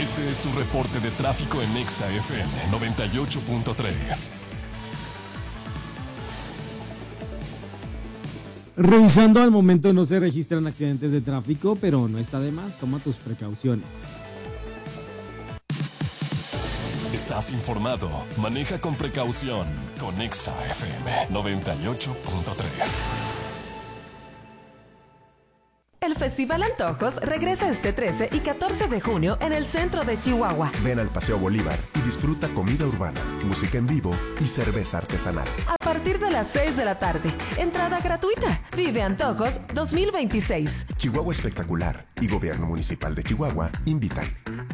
Este es tu reporte de tráfico en Exa FM 98.3. Revisando, al momento no se registran accidentes de tráfico, pero no está de más, toma tus precauciones. Estás informado, maneja con precaución con Exa FM 98.3. El Festival Antojos regresa este 13 y 14 de junio en el centro de Chihuahua. Ven al Paseo Bolívar y disfruta comida urbana, música en vivo y cerveza artesanal. A partir de las 6 de la tarde, entrada gratuita. Vive Antojos 2026. Chihuahua Espectacular y Gobierno Municipal de Chihuahua invitan.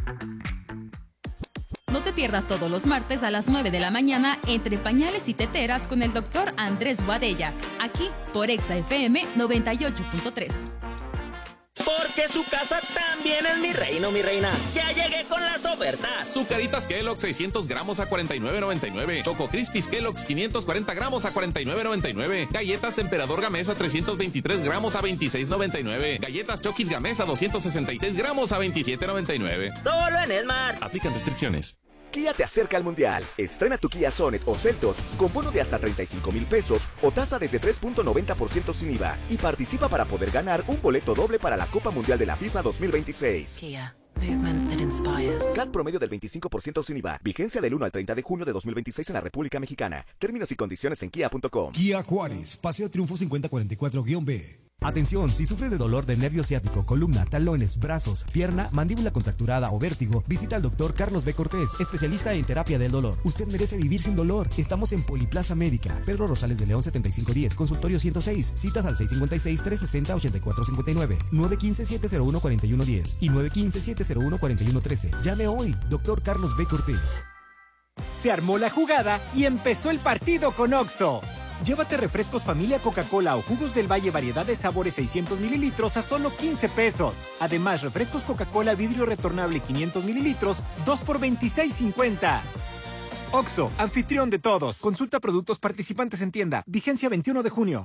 No te pierdas todos los martes a las 9 de la mañana entre pañales y teteras con el doctor Andrés Boadella, aquí por Exa FM 98.3. Porque su casa también es mi reino, mi reina. Ya llegué con las ofertas. Zucaritas Kellogg's 600 gramos a $49.99. Choco Crispies Kellogg's 540 gramos a $49.99. Galletas Emperador Gamesa 323 gramos a $26.99. Galletas Chokis Gamesa 266 gramos a $27.99. Solo en Smart. Aplican restricciones. Kia te acerca al Mundial. Estrena tu Kia Sonet o Seltos con bono de hasta 35,000 pesos o tasa desde 3.90% sin IVA y participa para poder ganar un boleto doble para la Copa Mundial de la FIFA 2026. Kia, movement that inspires. CAT promedio del 25% sin IVA. Vigencia del 1 al 30 de junio de 2026 en la República Mexicana. Términos y condiciones en kia.com. Kia Juárez, Paseo Triunfo 5044-B. Atención, si sufre de dolor de nervio ciático, columna, talones, brazos, pierna, mandíbula contracturada o vértigo, visita al doctor Carlos B. Cortés, especialista en terapia del dolor. Usted merece vivir sin dolor. Estamos en Poliplaza Médica, Pedro Rosales de León 7510, consultorio 106, citas al 656-360-8459, 915-701-4110 y 915-701-4113. Llame hoy, doctor Carlos B. Cortés. Se armó la jugada y empezó el partido con Oxxo. Llévate refrescos familia Coca-Cola o jugos del Valle variedad de sabores 600 mililitros a solo 15 pesos. Además, refrescos Coca-Cola vidrio retornable 500 mililitros, 2 por 26.50. Oxxo, anfitrión de todos. Consulta productos participantes en tienda. Vigencia 21 de junio.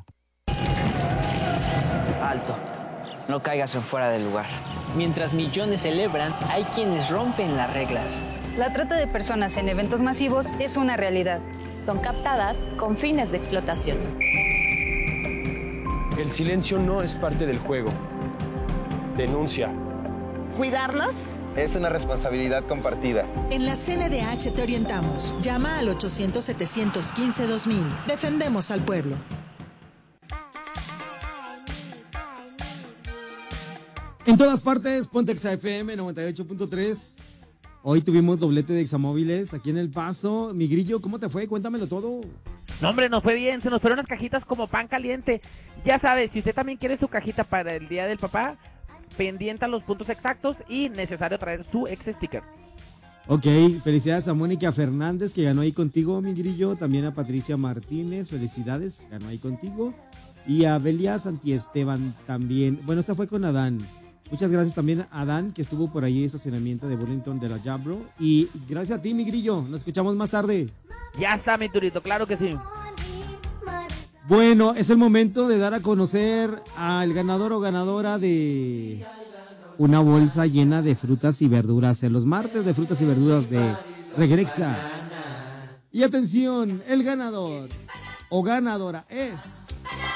Alto. No caigas en fuera del lugar. Mientras millones celebran, hay quienes rompen las reglas. La trata de personas en eventos masivos es una realidad. Son captadas con fines de explotación. El silencio no es parte del juego. Denuncia. ¿Cuidarnos? Es una responsabilidad compartida. En la CNDH te orientamos. Llama al 800-715-2000. Defendemos al pueblo. En todas partes, ponte Exa FM 98.3. Hoy tuvimos doblete de Examóviles aquí en El Paso. Mi Grillo, ¿cómo te fue? Cuéntamelo todo. No, hombre, nos fue bien. Se nos fueron unas cajitas como pan caliente. Ya sabes, si usted también quiere su cajita para el Día del Papá, pendiente a los puntos exactos y necesario traer su ex sticker. Ok, felicidades a Mónica Fernández, que ganó ahí contigo, mi Grillo. También a Patricia Martínez, felicidades, ganó ahí contigo. Y a Belia Santiesteban también. Bueno, esta fue con Adán. Muchas gracias también a Dan, que estuvo por ahí en estacionamiento de Burlington de la Jabro. Y gracias a ti, mi Grillo. Nos escuchamos más tarde. Ya está, mi Turito, claro que sí. Bueno, es el momento de dar a conocer al ganador o ganadora de una bolsa llena de frutas y verduras en los martes de frutas y verduras de Regresa. Y atención, el ganador o ganadora es...